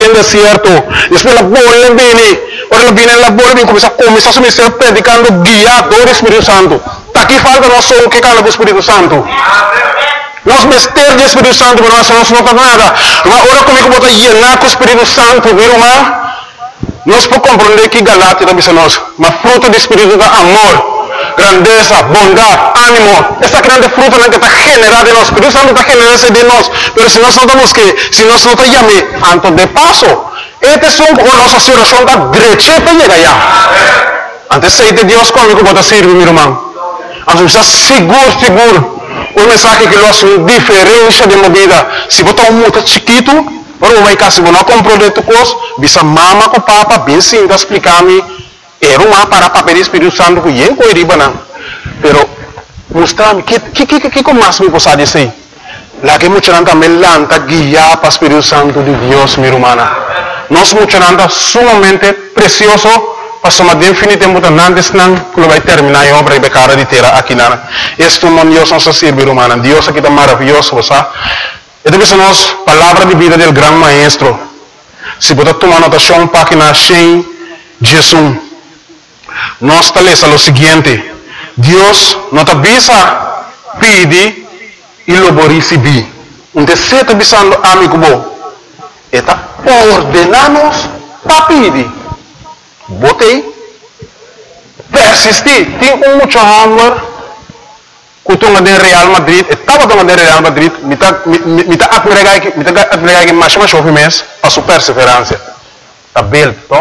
tem desierto. Después la bola viene. Ahora viene la bola viene começa a ser predicando guiado do Espírito Santo. Aqui falta nós só o que cala do Espírito Santo. Nós mester do Espírito Santo, mas nós não faz nada. Agora comigo botar llenar com o Espírito Santo, viu, irmão? Nós podemos compreender que Galátia também é nós. Mas fruto do Espírito é amor, grandeza, bondade, ânimo. Essa grande fruta que está generada em nós. O Espírito Santo está generando de nós. Mas se nós não estamos que, se nós não estamos chamando, antes de passo, este som com nossa situação da direita para chegar já. Antes de Deus comigo pode servir, meu irmão. Antes está seguro. O mensagem que nós diferença de uma vida. Se botar muito chiquito, ora vai cá, se você não comprou de coisa, bisa mama com papa, bem sim, explicar-me, era uma para papel do Espírito Santo que eu não riba não. Pero, mostrar-me, que mais me possa dizer? Lá que muita gente também lanta guiar para o Espírito Santo de Deus, minha irmã. Nós muita gente sumamente precioso, para somar definitivamente antes não, que vai terminar a obra e vai cara de terra aqui na. Este é um Deus nosso ser, minha irmã. Deus aqui está maravilhoso, sabe? Esta vez nós, palavra de vida do grande maestro. Se você tomar notação, página 100, Jesus. Nós está lendo o seguinte. Deus não está bisa pede e lobo receber. Um terceiro bisando amigo bom. Está ordenando para pedir. Botei. Persistir. Tem muito amor. Kutunga de Real Madrid, estava tomando de Real Madrid, me tá admirar que mais chove mês, a sua perseverança. Tá belo, to?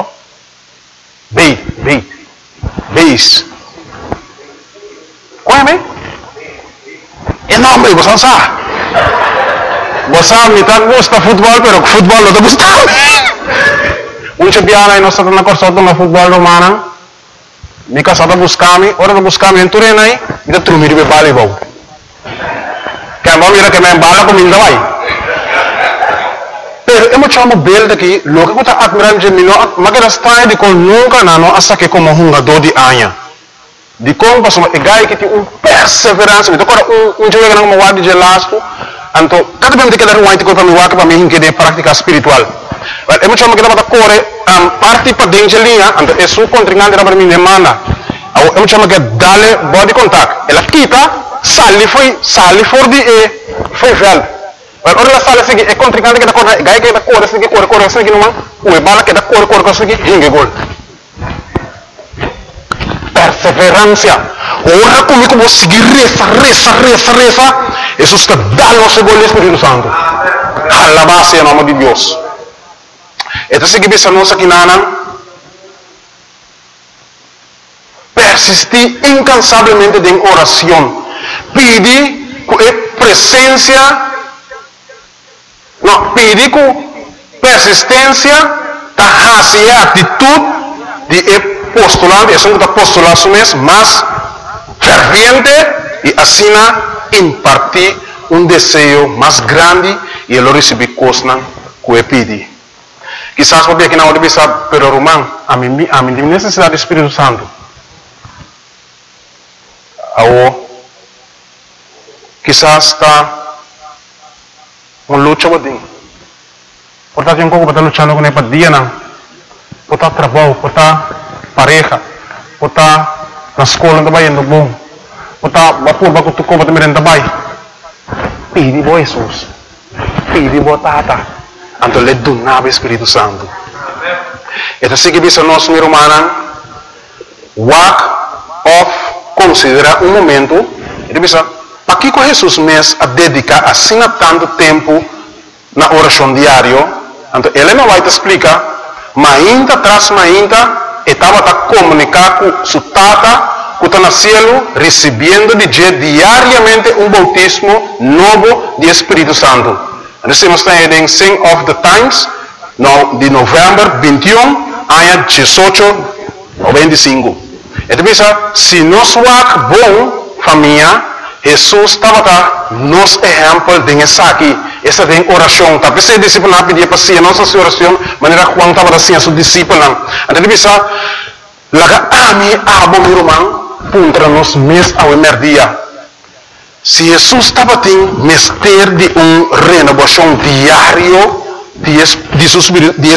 Beis. Conhece? É nome, você não sabe. Você me tá gosta futebol, pero futebol não tá gostando. Muita piada e nós estamos na corção do futebol romano. Mi casa buscami, ora buscami en turenai, mi da trumiri be bali bau. Kaya mira que me bala ko minda vai. Pero emo chamo bel daqui, lo que está admirando de mim, magara style de com nunca nano hasta que como hunga do di anya. Di com passo uma egai que tem perseverança, me tocora jogo nang mawadi de lasco, anto cada vez que dar um para me waka para me que de prática espiritual. Emo chamo que dá para correr parte para dentro linha, anto é su contrincante para mim demanda. Emo chamo que dale body contact. Ela quita, sali for di foi vel. Ora la sala segui é contrincante que da corre, gai que da corre segui não, o bala que da corre segui hinge gol. Perseverança. Ora comigo vou seguir reza. Jesus está dando o gol do Espírito Santo. Alabado em nome de Deus. Então se que bisa nós aqui persistir incansavelmente em oração. Pedir com presença, pedir com persistência, a atitude de postular, é um postular mais ferviente e assim impartir um desejo mais grande e ele receber coisas que pedir. Quizás porque aqui na hora bisa, pero Román, a mim tem necessidade do Espírito Santo. Quizás está uma luta com portanto yung kung lutando com ele dia não, porta trabalho, porta pareja, porta na escola também no bom, porta vapor bago tuko porta merenda também. Pedi bo Jesus, pedi bo tata, anto le donava Espírito Santo. Então se que bisa nós meu irmão, walk off, considera um momento, ele bisa para que Jesus mesmo a dedicar assim a tanto tempo na oração diária. Então, ele não vai te explicar, mas tras estava a comunicar com sua tata, que está no céu, recebendo diariamente um bautismo novo de Espírito Santo. Então, nós estamos em Sing of the Times, de novembro 21, a 18 ou 25. Então, se nós somos bom família, Jesus estava nos exemplo de aqui. Essa tem oração. Tapi se discípulo não pedia para si a nossa oração, maneira Juan estava assim a seu discípulo. Então ele disse, laga ami abo meu irmão, puntra nos mês ao dia. Se Jesus estava tem mestre de renovação diário de